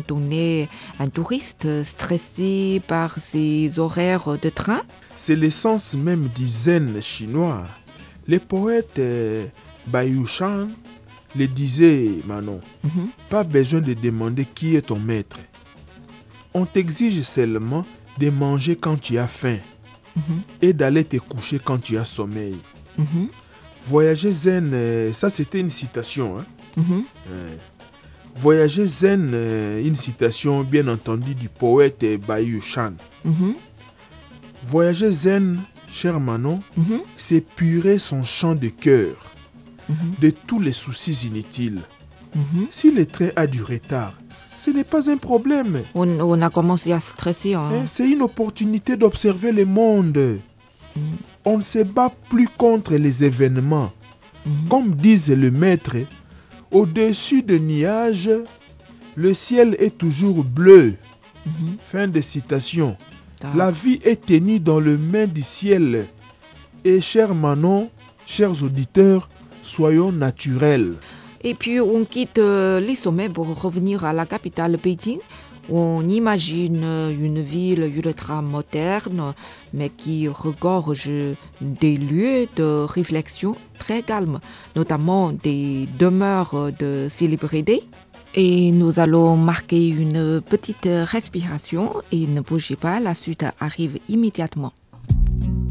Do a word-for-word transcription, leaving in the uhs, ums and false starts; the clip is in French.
quand on est un touriste stressé par ses horaires de train? C'est l'essence même du zen chinois. Les poètes euh, Baiyu Shan le disaient, Manon, Mhm. pas besoin de demander qui est ton maître. On t'exige seulement de manger quand tu as faim Mhm. et d'aller te coucher quand tu as sommeil. Mhm. Voyager zen, euh, ça c'était une citation. Hein? Mhm. Euh, Voyager zen, euh, une citation bien entendu du poète Baiyu Shan. Mhm. Voyager zen, cher Manon, Mhm. c'est purer son champ de cœur Mhm. de tous les soucis inutiles. Mhm. Si le train a du retard, ce n'est pas un problème. On, on a commencé à stresser. Hein. Hein, c'est une opportunité d'observer le monde. On ne se bat plus contre les événements. Mhm. Comme disait le maître, au-dessus des nuages, le ciel est toujours bleu. Mhm. Fin de citation. Ah. La vie est tenue dans les mains du ciel. Et cher Manon, chers auditeurs, soyons naturels. Et puis on quitte euh, les sommets pour revenir à la capitale Beijing. On imagine une ville ultra moderne, mais qui regorge des lieux de réflexion très calmes, notamment des demeures de célébrités. Et nous allons marquer une petite respiration et ne bougez pas, la suite arrive immédiatement.